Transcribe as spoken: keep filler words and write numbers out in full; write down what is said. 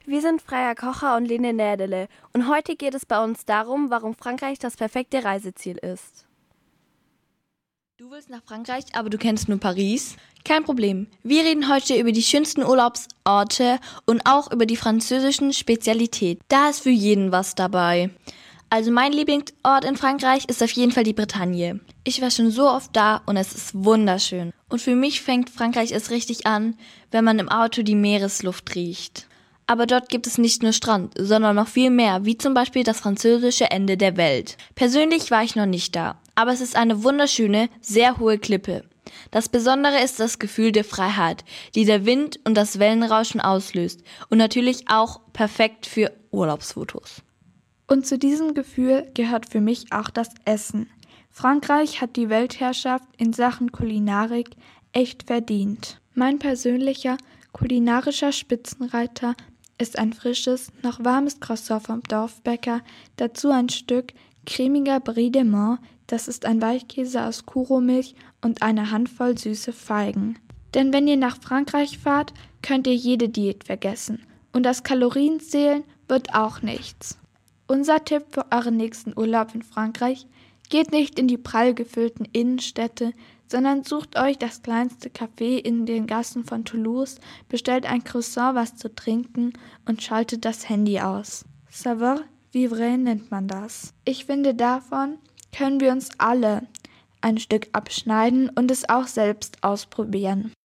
Wir sind Freya Kocher und Lene Nädele und heute geht es bei uns darum, warum Frankreich das perfekte Reiseziel ist. Du willst nach Frankreich, aber du kennst nur Paris? Kein Problem. Wir reden heute über die schönsten Urlaubsorte und auch über die französischen Spezialitäten. Da ist für jeden was dabei. Also mein Lieblingsort in Frankreich ist auf jeden Fall die Bretagne. Ich war schon so oft da und es ist wunderschön. Und für mich fängt Frankreich erst richtig an, wenn man im Auto die Meeresluft riecht. Aber dort gibt es nicht nur Strand, sondern noch viel mehr, wie zum Beispiel das französische Ende der Welt. Persönlich war ich noch nicht da, aber es ist eine wunderschöne, sehr hohe Klippe. Das Besondere ist das Gefühl der Freiheit, die der Wind und das Wellenrauschen auslöst und natürlich auch perfekt für Urlaubsfotos. Und zu diesem Gefühl gehört für mich auch das Essen. Frankreich hat die Weltherrschaft in Sachen Kulinarik echt verdient. Mein persönlicher kulinarischer Spitzenreiter ist ein frisches, noch warmes Croissant vom Dorfbäcker, dazu ein Stück cremiger Brie de Menthe, das ist ein Weichkäse aus Kuromilch und eine Handvoll süße Feigen. Denn wenn ihr nach Frankreich fahrt, könnt ihr jede Diät vergessen und das Kalorienzählen wird auch nichts. Unser Tipp für euren nächsten Urlaub in Frankreich: geht nicht in die prall gefüllten Innenstädte, sondern sucht euch das kleinste Café in den Gassen von Toulouse, bestellt ein Croissant, was zu trinken und schaltet das Handy aus. Savoir vivre nennt man das. Ich finde, davon können wir uns alle ein Stück abschneiden und es auch selbst ausprobieren.